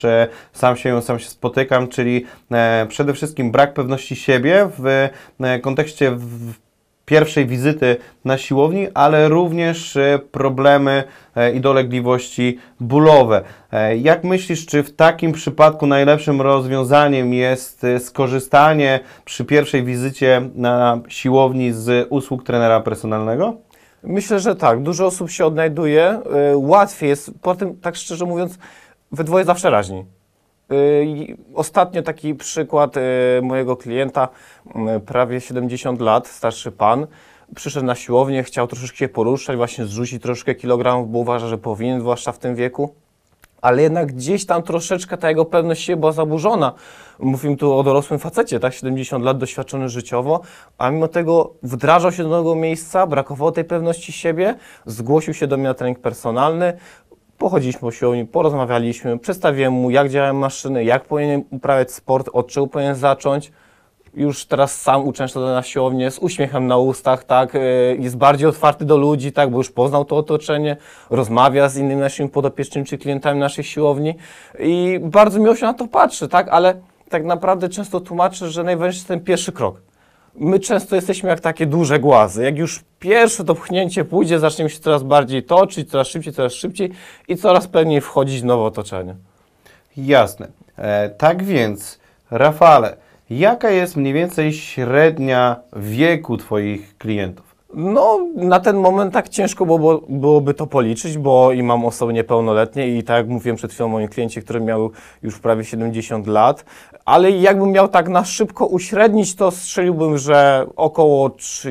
sam się spotykam, czyli przede wszystkim brak pewności siebie w kontekście pierwszej wizyty na siłowni, ale również problemy i dolegliwości bólowe. Jak myślisz, czy w takim przypadku najlepszym rozwiązaniem jest skorzystanie przy pierwszej wizycie na siłowni z usług trenera personalnego? Myślę, że tak. Dużo osób się odnajduje. Łatwiej jest, po tym, tak szczerze mówiąc, we dwoje zawsze raźniej. Ostatnio taki przykład mojego klienta, prawie 70 lat, starszy pan, przyszedł na siłownię, chciał troszeczkę się poruszać, właśnie zrzucić troszkę kilogramów, bo uważa, że powinien, zwłaszcza w tym wieku. Ale jednak gdzieś tam troszeczkę ta jego pewność siebie była zaburzona. Mówimy tu o dorosłym facecie, tak, 70 lat, doświadczony życiowo, a mimo tego wdrażał się do nowego miejsca, brakowało tej pewności siebie, zgłosił się do mnie na trening personalny, pochodziliśmy po siłowni, porozmawialiśmy, przedstawiłem mu, jak działają maszyny, jak powinien uprawiać sport, od czego powinien zacząć. Już teraz sam uczęszcza na siłownię z uśmiechem na ustach, tak, jest bardziej otwarty do ludzi, tak, bo już poznał to otoczenie, rozmawia z innymi naszymi podopiecznymi czy klientami naszej siłowni i bardzo miło się na to patrzy, tak, ale tak naprawdę często tłumaczę, że najważniejszy jest ten pierwszy krok. My często jesteśmy jak takie duże głazy. Jak już pierwsze to pchnięcie pójdzie, zaczniemy się coraz bardziej toczyć, coraz szybciej i coraz pewniej wchodzić w nowe otoczenie. Jasne. Tak więc, Rafale, jaka jest mniej więcej średnia wieku Twoich klientów? No, na ten moment tak ciężko byłoby to policzyć, bo i mam osoby niepełnoletnie i tak jak mówiłem przed chwilą, moi klienci, którzy miały już prawie 70 lat, ale jakbym miał tak na szybko uśrednić, to strzeliłbym, że około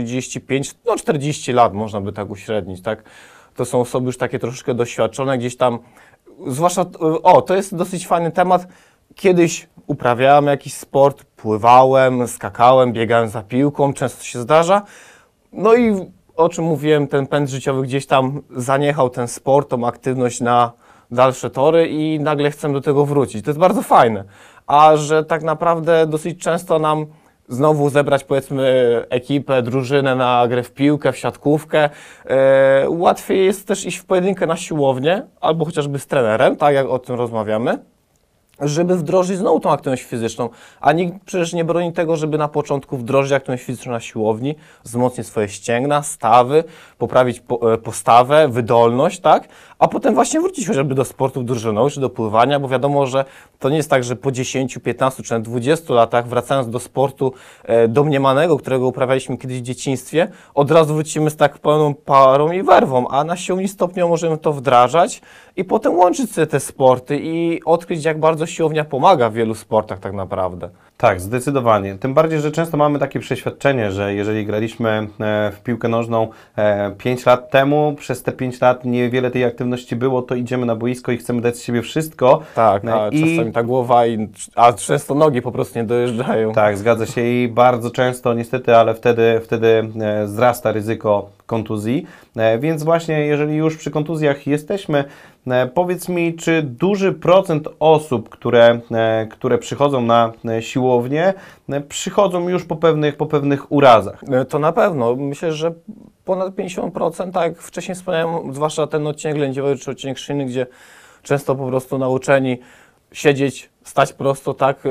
35, no 40 lat można by tak uśrednić, tak? To są osoby już takie troszeczkę doświadczone, gdzieś tam, zwłaszcza, to jest dosyć fajny temat, kiedyś uprawiałem jakiś sport, pływałem, skakałem, biegałem za piłką, często się zdarza. No i o czym mówiłem, ten pęd życiowy gdzieś tam zaniechał ten sport, tą aktywność na dalsze tory i nagle chcę do tego wrócić. To jest bardzo fajne. A że tak naprawdę dosyć często nam znowu zebrać, powiedzmy, ekipę, drużynę na grę w piłkę, w siatkówkę, łatwiej jest też iść w pojedynkę na siłownię albo chociażby z trenerem, tak jak o tym rozmawiamy, żeby wdrożyć znowu tą aktywność fizyczną, a nikt przecież nie broni tego, żeby na początku wdrożyć aktywność fizyczną na siłowni, wzmocnić swoje ścięgna, stawy, poprawić postawę, wydolność, tak? A potem właśnie wrócić chociażby do sportów drużynowych czy do pływania, bo wiadomo, że to nie jest tak, że po 10, 15 czy nawet 20 latach, wracając do sportu domniemanego, którego uprawialiśmy kiedyś w dzieciństwie, od razu wrócimy z tak pełną parą i werwą, a na siłowni stopniowo możemy to wdrażać i potem łączyć sobie te sporty i odkryć, jak bardzo siłownia pomaga w wielu sportach tak naprawdę. Tak, zdecydowanie. Tym bardziej, że często mamy takie przeświadczenie, że jeżeli graliśmy w piłkę nożną 5 lat temu, przez te 5 lat niewiele tej aktywności było, to idziemy na boisko i chcemy dać z siebie wszystko. Tak, a czasami ta głowa, a często nogi po prostu nie dojeżdżają. Tak, zgadza się i bardzo często niestety, ale wtedy wzrasta ryzyko kontuzji, więc właśnie jeżeli już przy kontuzjach jesteśmy, powiedz mi, czy duży procent osób, które przychodzą na siłownię, przychodzą już po pewnych urazach? To na pewno. Myślę, że ponad 50%, tak jak wcześniej wspomniałem, zwłaszcza ten odcinek lędźwiowy czy odcinek szyjny, gdzie często po prostu nauczeni siedzieć, stać prosto, tak,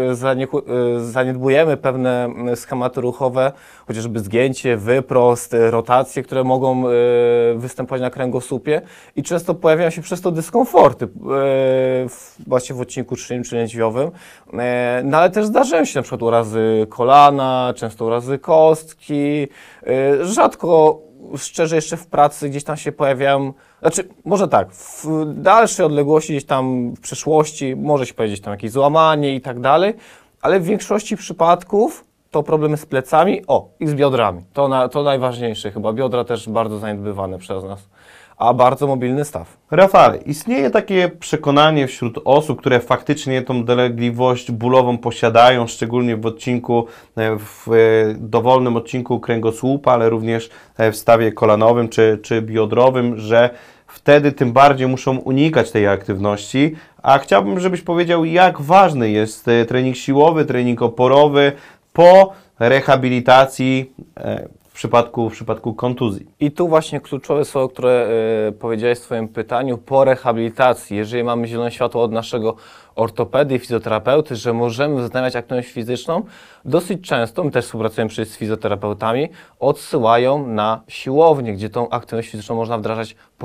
zaniedbujemy pewne schematy ruchowe, chociażby zgięcie, wyprost, rotacje, które mogą występować na kręgosłupie i często pojawiają się przez to dyskomforty, właśnie w odcinku szyjnym czy lędźwiowym, no ale też zdarzają się na przykład urazy kolana, często urazy kostki, rzadko, szczerze, jeszcze w pracy gdzieś tam się pojawiają, znaczy może tak, w dalszej odległości, gdzieś tam w przeszłości może się powiedzieć tam jakieś złamanie i tak dalej, ale w większości przypadków to problemy z plecami, i z biodrami. To najważniejsze chyba, biodra też bardzo zaniedbywane przez nas, a bardzo mobilny staw. Rafale, istnieje takie przekonanie wśród osób, które faktycznie tą dolegliwość bólową posiadają, szczególnie w dowolnym odcinku kręgosłupa, ale również w stawie kolanowym czy biodrowym, że wtedy tym bardziej muszą unikać tej aktywności, a chciałbym, żebyś powiedział, jak ważny jest trening siłowy, trening oporowy po rehabilitacji w przypadku kontuzji. I tu właśnie kluczowe słowo, które powiedziałeś w swoim pytaniu, po rehabilitacji. Jeżeli mamy zielone światło od naszego ortopedy i fizjoterapeuty, że możemy wznawiać aktywność fizyczną, dosyć często, my też współpracujemy przecież z fizjoterapeutami, odsyłają na siłownię, gdzie tą aktywność fizyczną można wdrażać